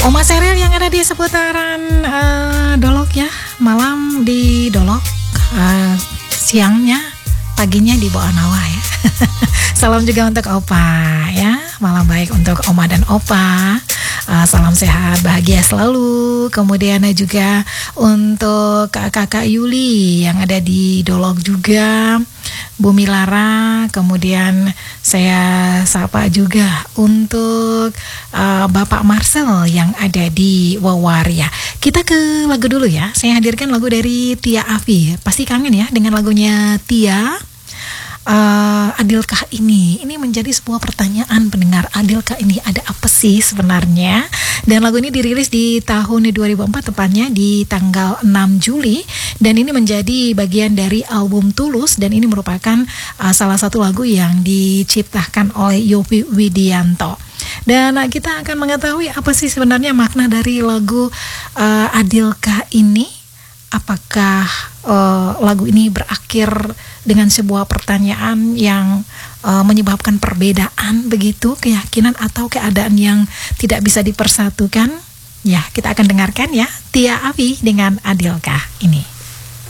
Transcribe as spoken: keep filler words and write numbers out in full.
Oma Seril yang ada di seputaran uh, Dolok ya, malam di Dolok, uh, siangnya, paginya di Bawanawa ya. Salam juga untuk Opa ya, malam baik untuk Oma dan Opa. Uh, salam sehat, bahagia selalu. Kemudian juga untuk kakak Yuli yang ada di Dolok juga, Bu Milara. Kemudian saya sapa juga untuk uh, Bapak Marcel yang ada di Wawaria. Kita ke lagu dulu ya. Saya hadirkan lagu dari Tia Afi. Pasti kangen ya dengan lagunya Tia. Uh, adilkah ini? Ini menjadi sebuah pertanyaan pendengar. Adilkah ini ada apa sih sebenarnya? Dan lagu ini dirilis di tahun dua ribu empat, tepatnya di tanggal enam Juli. Dan ini menjadi bagian dari album Tulus. Dan ini merupakan uh, salah satu lagu yang diciptakan oleh Yovie Widianto. Dan uh, kita akan mengetahui apa sih sebenarnya makna dari lagu uh, Adilkah ini. Apakah uh, lagu ini berakhir dengan sebuah pertanyaan yang uh, menyebabkan perbedaan begitu, keyakinan atau keadaan yang tidak bisa dipersatukan? Ya, kita akan dengarkan ya Tia Afi dengan Adilkah ini.